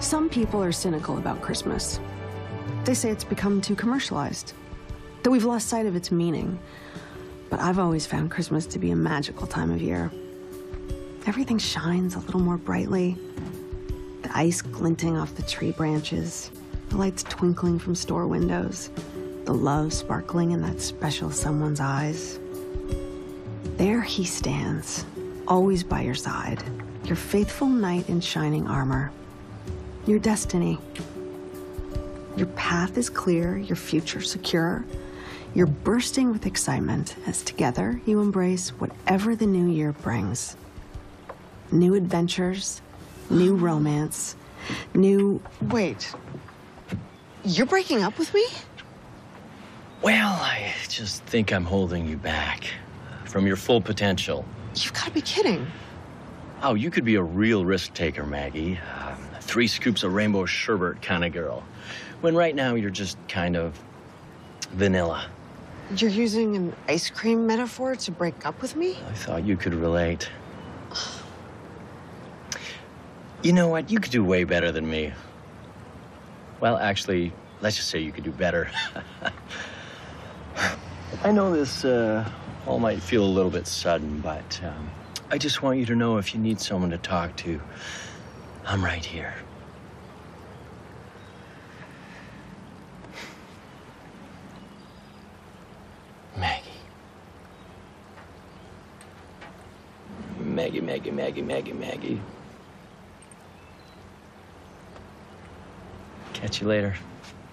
Some people are cynical about Christmas. They say it's become too commercialized, that we've lost sight of its meaning. But I've always found Christmas to be a magical time of year. Everything shines a little more brightly. The ice glinting off the tree branches, the lights twinkling from store windows, the love sparkling in that special someone's eyes. There he stands, always by your side, your faithful knight in shining armor. Your destiny. Your path is clear, your future secure. You're bursting with excitement as together you embrace whatever the new year brings. New adventures, new romance, new... Wait. You're breaking up with me? Well, I just think I'm holding you back from your full potential. You've got to be kidding. Oh, you could be a real risk taker, Maggie. 3 scoops of rainbow sherbet kind of girl. When right now you're just kind of vanilla. You're using an ice cream metaphor to break up with me? I thought you could relate. You know what? You could do way better than me. Well, actually, let's just say you could do better. I know this all might feel a little bit sudden, but I just want you to know if you need someone to talk to, I'm right here. Maggie. Maggie, Maggie, Maggie, Maggie, Maggie. Catch you later.